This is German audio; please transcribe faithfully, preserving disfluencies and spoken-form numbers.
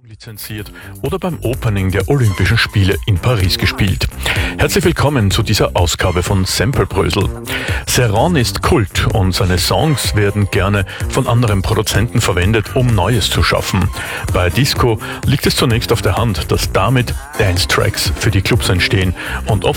lizenziert oder beim Opening der Olympischen Spiele in Paris gespielt. Herzlich willkommen zu dieser Ausgabe von Samplebrösel. Serran ist Kult und seine Songs werden gerne von anderen Produzenten verwendet, um Neues zu schaffen. Bei Disco liegt es zunächst auf der Hand, dass damit Dance-Tracks für die Clubs entstehen und oft